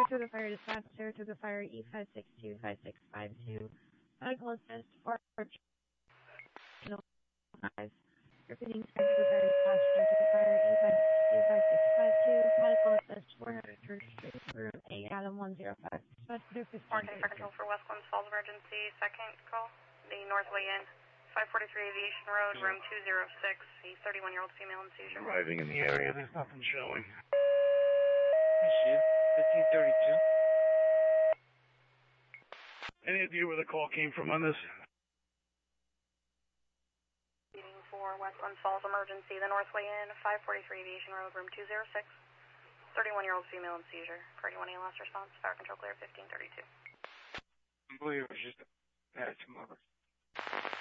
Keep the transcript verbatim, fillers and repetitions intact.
to the fire dispatcher to the fire E five six two five six five two. Medical assist for five. Repeating to the fire dispatcher to the fire E five six two five six five two. Medical assist four hundred Church Street, room eight, Adam one zero five. Dispatcher fifteen. Morgan Fire Control for West Glens Falls emergency. Second call. The Northway Inn. five forty-three Aviation Road, room two oh six. A thirty-one-year-old female in seizure. Arriving in the area, there's nothing showing. fifteen thirty-two. Any idea where the call came from on this? Meeting for West Glens Falls emergency. The Northway Inn, five forty-three Aviation Road, room two oh six. thirty-one-year-old female in seizure. For anyone A last response, fire control clear fifteen thirty-two. I believe it was just a bad tomorrow.